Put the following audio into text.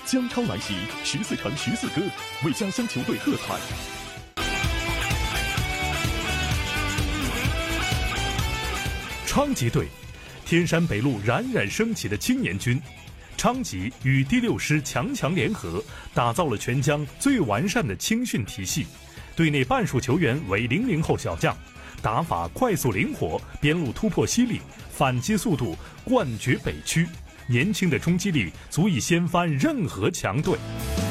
江超来袭，14城14歌，为家乡球队喝彩。昌吉队，天山北路冉冉升起的青年军。昌吉与第6师强联合，打造了全疆最完善的青训体系。队内半数球员为00后小将，打法快速灵活，边路突破犀利，反击速度冠绝北区。年轻的冲击力足以掀翻任何强队。